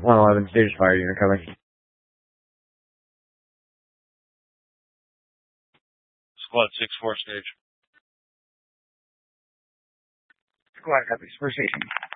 111 stage fire unit coming. Squad 6-4 stage. Squad copies. First station.